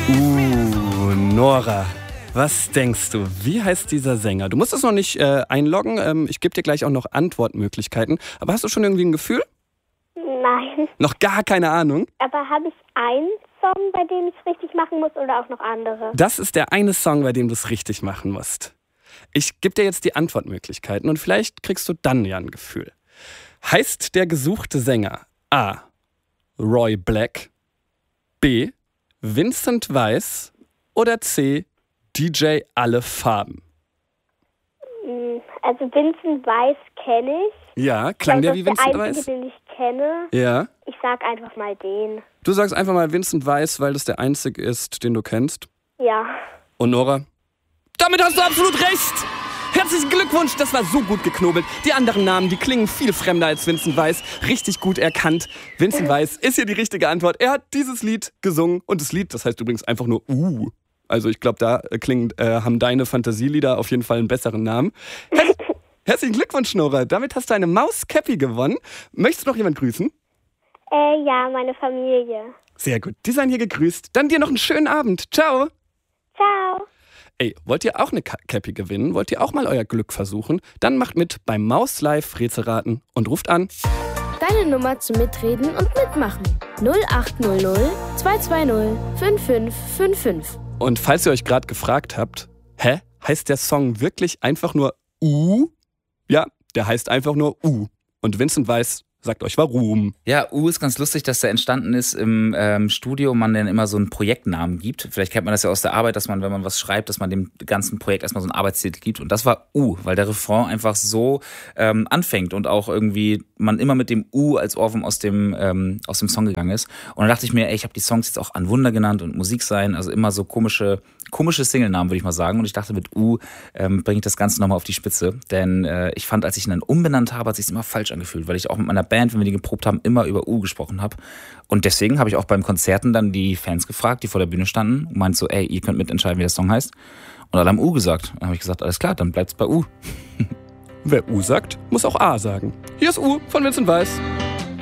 Nora, was denkst du? Wie heißt dieser Sänger? Du musst es noch nicht einloggen. Ich gebe dir gleich auch noch Antwortmöglichkeiten. Aber hast du schon irgendwie ein Gefühl? Nein. Noch gar keine Ahnung? Aber habe ich einen Song, bei dem ich es richtig machen muss oder auch noch andere? Das ist der eine Song, bei dem du es richtig machen musst. Ich gebe dir jetzt die Antwortmöglichkeiten und vielleicht kriegst du dann ja ein Gefühl. Heißt der gesuchte Sänger A. Roy Black, B. Vincent Weiss oder C. DJ Alle Farben? Also Vincent Weiss kenne ich. Ja, klang der wie Vincent Weiss? Das ist der einzige, den ich kenne. Ja. Ich sag einfach mal den. Du sagst einfach mal Vincent Weiss, weil das der einzige ist, den du kennst. Ja. Und Nora? Damit hast du absolut recht! Herzlichen Glückwunsch, das war so gut geknobelt. Die anderen Namen, die klingen viel fremder als Vincent Weiss. Richtig gut erkannt. Vincent Weiss ist hier die richtige Antwort. Er hat dieses Lied gesungen. Und das Lied, das heißt übrigens einfach nur Also ich glaube, da haben deine Fantasielieder auf jeden Fall einen besseren Namen. Herzlichen Glückwunsch, Nora. Damit hast du eine Maus-Cappy gewonnen. Möchtest du noch jemand grüßen? Ja, meine Familie. Sehr gut. Die seien hier gegrüßt. Dann dir noch einen schönen Abend. Ciao. Ciao. Ey, wollt ihr auch eine Cappy gewinnen? Wollt ihr auch mal euer Glück versuchen? Dann macht mit beim Maus Live Rätselraten und ruft an. Deine Nummer zum Mitreden und Mitmachen. 0800 220 5555. Und falls ihr euch gerade gefragt habt, heißt der Song wirklich einfach nur U? Ja, der heißt einfach nur U. Und Vincent Weiss sagt euch warum. Ja, ist ganz lustig, dass der entstanden ist im Studio, man dann immer so einen Projektnamen gibt. Vielleicht kennt man das ja aus der Arbeit, dass man, wenn man was schreibt, dass man dem ganzen Projekt erstmal so einen Arbeitstitel gibt. Und das war weil der Refrain einfach so anfängt und auch irgendwie man immer mit dem als Ohrwurm aus dem Song gegangen ist. Und dann dachte ich mir, ich habe die Songs jetzt auch An Wunder genannt und Musik sein, also immer so komische Single-Namen, würde ich mal sagen. Und ich dachte, mit bringe ich das Ganze nochmal auf die Spitze. Denn ich fand, als ich ihn dann umbenannt habe, hat es sich immer falsch angefühlt, weil ich auch mit meiner Band, wenn wir die geprobt haben, immer über gesprochen habe. Und deswegen habe ich auch beim Konzerten dann die Fans gefragt, die vor der Bühne standen und meint so, ihr könnt mitentscheiden, wie der Song heißt. Und alle haben gesagt. Dann habe ich gesagt, alles klar, dann bleibt's bei Wer sagt, muss auch A sagen. Hier ist von Vincent Weiss.